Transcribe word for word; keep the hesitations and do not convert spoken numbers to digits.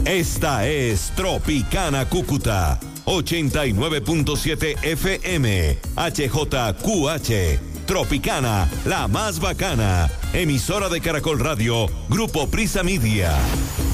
Esta es Tropicana Cúcuta, ochenta y nueve punto siete F M, H J Q H. Tropicana, la más bacana. Emisora de Caracol Radio, Grupo Prisa Media.